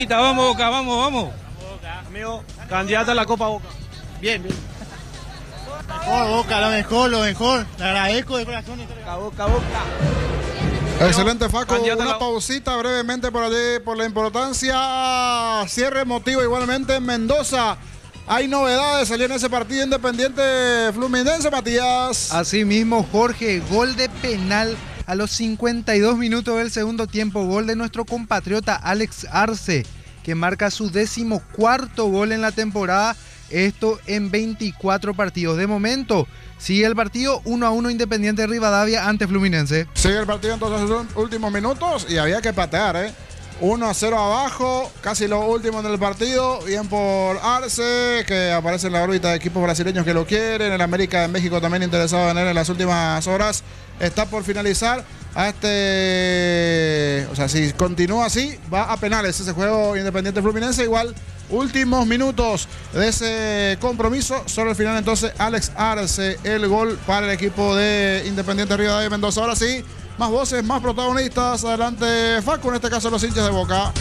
Vamos Boca, vamos, vamos. Amigo, candidato a la Copa Boca. Bien, bien. Mejor Boca, lo mejor. Le agradezco de corazón. Boca. Excelente, Facu. Candidato Una pausita brevemente por allí, por la importancia. Cierre emotivo igualmente en Mendoza. Hay novedades, salió en ese partido Independiente Fluminense, Matías. Asimismo, Jorge, gol de penal a los 52 minutos del segundo tiempo. Gol de nuestro compatriota Alex Arce, que marca su 14º gol en la temporada. Esto en 24 partidos. De momento, sigue el partido 1-1 Independiente Rivadavia ante Fluminense. Sigue el partido entonces los últimos minutos y había que patear, 1-0 abajo, casi lo último en el partido. Bien por Arce, que aparece en la órbita de equipos brasileños que lo quieren. El América de México también interesado en él en las últimas horas. Está por finalizar o sea, si continúa así, va a penales ese juego Independiente Fluminense. Igual, últimos minutos de ese compromiso. Solo al final entonces Alex Arce, el gol para el equipo de Independiente Rivadavia de Mendoza. Ahora sí, más voces, más protagonistas. Adelante, Facu, en este caso los hinchas de Boca.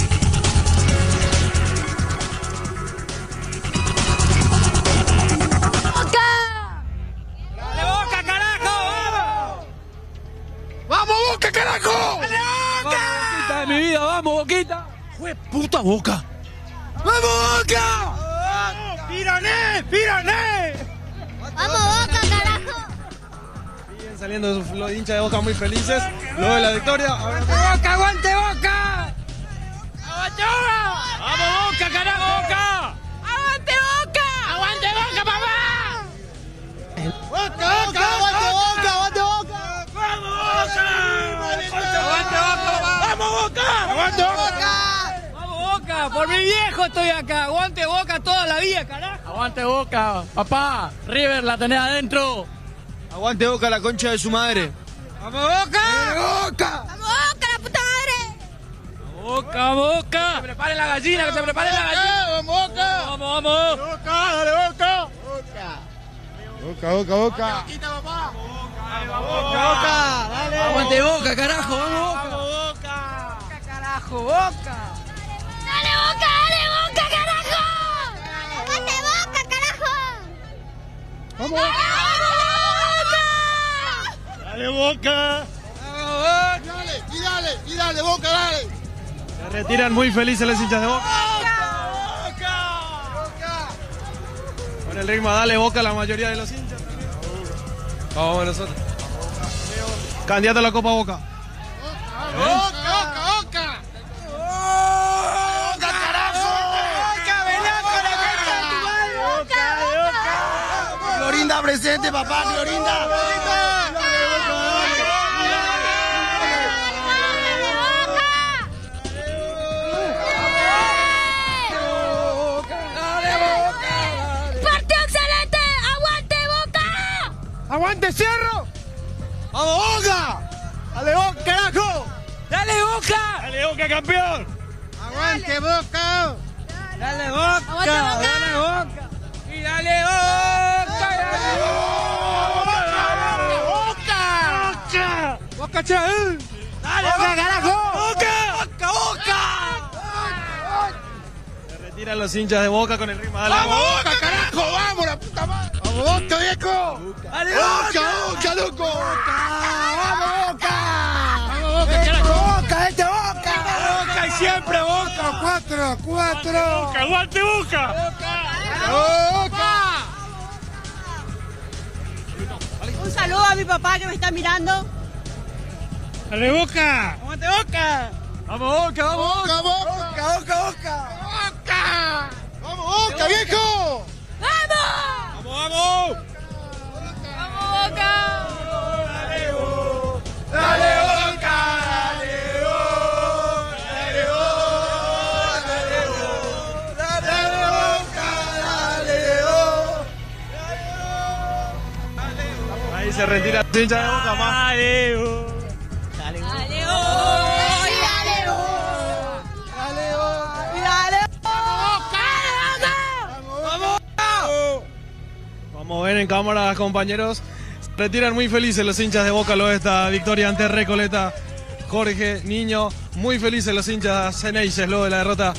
¡Vamos, Boca, carajo! ¡Dale, Boca! Boquita de mi vida, vamos, Boquita. ¡Jue puta Boca! ¡Vamos, Boca! ¡Pirané! ¡Vamos, Boca, carajo! Siguen saliendo los hinchas de Boca muy felices. Luego de la victoria. ¡Aguante Boca, aguante Boca! ¡Aguante Boca! ¡Vamos, Boca, carajo, Boca! ¡Aguante Boca! ¡Aguante Boca, papá! ¡Boca! ¡Aguante Boca! ¡Vamos, Boca! ¡Vamos, Boca! ¡Aguante Boca! ¡Vamos, Boca! ¡Por mi viejo estoy acá! ¡Aguante Boca toda la vida, carajo! Aguante Boca, papá. River la tenés adentro. Aguante Boca, la concha de su madre. ¡Vamos, Boca! ¡Vamos, Boca, la puta madre! ¡Boca, Boca! ¡Que se prepare la gallina, que se prepare la gallina! ¡Vamos, Boca! ¡Vamos, vamos! ¡Boca, dale, Boca! Boca. ¡Boca! ¡Dale! ¡Aguante Boca, carajo! ¡Vamos, Boca! Boca! ¡Carajo, Boca! ¡Dale, Boca, carajo! ¡Aguante Boca, carajo! ¡Vamos, ¡Dale, ¡Dale, Boca! ¡Dale, Boca, dale! Se retiran muy felices los hinchas de Boca. Con el ritmo, dale Boca la mayoría de los hinchas. Vamos nosotros. Candidato a la Copa Boca. ¡Boca! ¡Clorinda presente, papá! ¡Clorinda! ¡Partido excelente! ¡Aguante Boca! ¡Aguante Cerro! ¡Vamos, Boca! ¡Dale, Boca, carajo! ¡Dale, Boca! ¡Dale Boca, campeón! ¡Aguante, Boca! ¡Dale, Boca! ¡Aguante, Boca! ¡Dale, Boca! ¡Y dale, Boca! ¡Boca! ¡Boca, chaval! ¡Dale, Boca, carajo! ¡Boca! Se retiran los hinchas de Boca con el ritmo. Dale ¡Vamos, Boca. Boca, carajo! ¡Vamos, la puta madre! ¡Vamos, Boca, viejo! ¡Dale, ¡Boca, loco! ¡Vamos, Boca! ¡Vamos, Boca, carajo! Boca, Boca! ¡Boca y siempre Boca! ¡Cuatro! ¡Aguante Boca! ¡Boca! Un saludo a mi papá que me está mirando. ¡Dale, Boca! ¡Aguante Boca! ¡Vamos Boca, vamos Boca! ¡Boca! ¡Boca! ¡Vamos, Boca, viejo! ¡Vamos! ¡Vamos! ¡Vamos, Boca! ¡Dale Boca! ¡Dale Boca! Ahí se retira el hincha de Boca más. ¡Dale, ¡Dale, Boca! Vamos a ver en cámara, compañeros. Se retiran muy felices los hinchas de Boca luego de esta victoria ante Recoleta. Jorge, Niño, muy felices los hinchas Ceneices luego de la derrota